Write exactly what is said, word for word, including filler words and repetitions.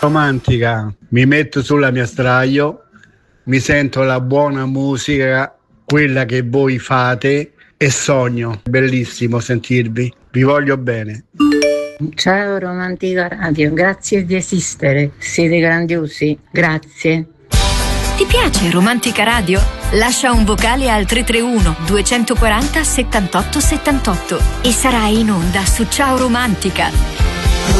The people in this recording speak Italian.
Romantica, mi metto sulla mia sdraio, mi sento la buona musica, quella che voi fate, e sogno. Bellissimo sentirvi, vi voglio bene. Ciao Romantica Radio, grazie di esistere, siete grandiosi, grazie. Ti piace Romantica Radio? Lascia un vocale al tre tre uno due quattro zero settantotto settantotto e sarai in onda su Ciao Romantica.